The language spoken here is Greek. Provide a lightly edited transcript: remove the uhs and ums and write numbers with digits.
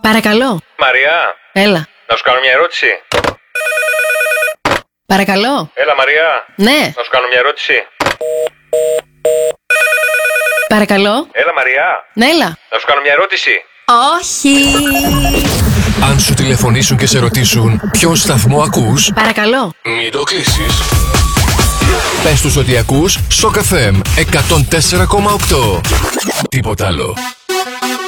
Παρακαλώ. Μαρία. Έλα. Να σου κάνω μια ερώτηση. Παρακαλώ. Έλα, Μαρία. Ναι. Να σου κάνω μια ερώτηση. Παρακαλώ. Έλα, Μαρία. Ναι, έλα. Να σου κάνω μια ερώτηση. Όχι. Αν σου τηλεφωνήσουν και σε ρωτήσουν ποιο σταθμό ακούς, Παρακαλώ. μην το κλείσεις. Πες τους ότι ακούς Shock FM 104,8. Τίποτα άλλο.